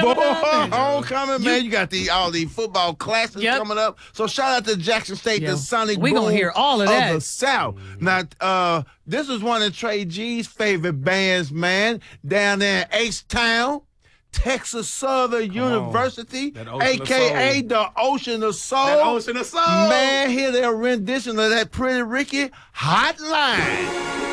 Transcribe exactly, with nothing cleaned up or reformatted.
Boy, homecoming, man. You got the all the football classes Yep. coming up. So shout out to Jackson State, Yeah. the Sonic We gonna Boom hear all of that. the South. Now, uh, this is one of Trey G's favorite bands, man, down there in H-Town. Texas Southern University, That Ocean a of k a Soul. the Ocean of Soul. That Ocean of Soul. Man, hear their rendition of that Pretty Ricky Hotline.